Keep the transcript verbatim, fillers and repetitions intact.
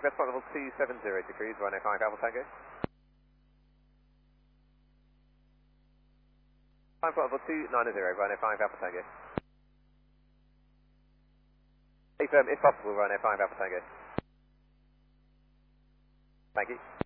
Best flight level two seven zero to cruise, Rhino five Alpha Tango. Time flight level two nine zero, Rhino five Alpha Tango. Stay firm if possible, Rhino five Alpha Tango. Thank you.